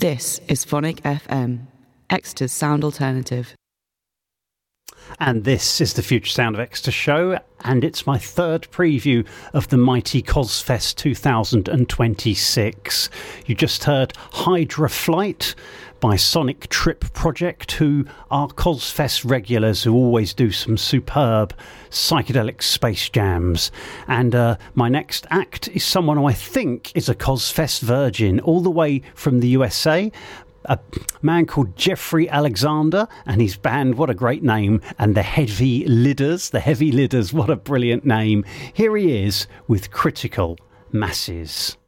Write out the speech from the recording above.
This is Phonic FM, Exeter's sound alternative. And this is the Future Sound of Exeter show, and it's my third preview of the mighty Cosfest 2026. You just heard Hydra Flight by Sonic Trip Project, who are Cosfest regulars who always do some superb psychedelic space jams. And my next act is someone who I think is a Cosfest virgin, all the way from the USA. A man called Jeffrey Alexander and his band, what a great name, and the Heavy Lidders, what a brilliant name. Here he is with Critical Masses.